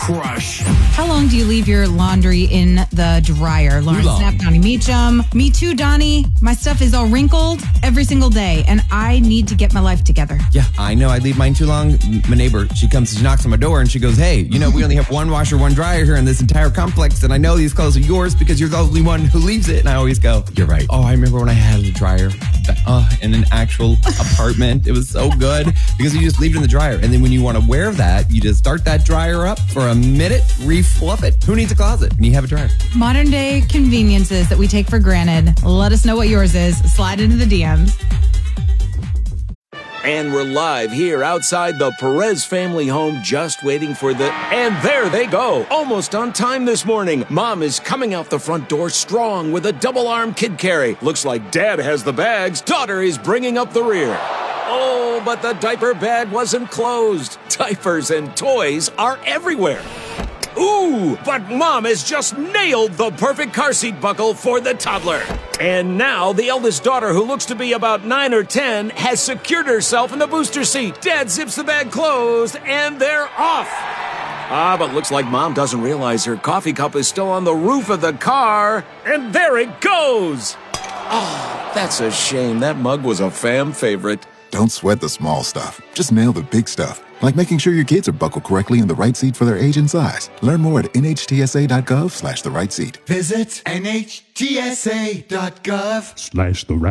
crush. How long do you leave your laundry in the dryer? Lauren Snap, Donnie Meacham. Me too, Donnie. My stuff is all wrinkled every single day, and I need to get my life together. Yeah, I know I leave mine too long. My neighbor, she knocks on my door and she goes, hey, you know, we only have one washer, one dryer here in this entire complex, and I know these clothes are yours because you're the only one who leaves it. And I always go, you're right. Oh, I remember when I had a dryer in an actual apartment. It was so good because you just leave it in the dryer. And then when you want to wear that, you just start that dryer up for a minute, refluff it. Who needs a closet when you have a dryer? Modern day conveniences that we take for granted. Let us know what yours is. Slide into the DMs. And we're live here outside the Perez family home, just waiting for and there they go. Almost on time this morning. Mom is coming out the front door strong with a double-arm kid carry. Looks like Dad has the bags. Daughter is bringing up the rear. Oh, but the diaper bag wasn't closed. Diapers and toys are everywhere. Ooh, but Mom has just nailed the perfect car seat buckle for the toddler. And now the eldest daughter, who looks to be about 9 or 10, has secured herself in the booster seat. Dad zips the bag closed, and they're off. But looks like Mom doesn't realize her coffee cup is still on the roof of the car. And there it goes. Oh, that's a shame. That mug was a fam favorite. Don't sweat the small stuff. Just nail the big stuff, like making sure your kids are buckled correctly in the right seat for their age and size. Learn more at nhtsa.gov/the right seat. Visit nhtsa.gov/the right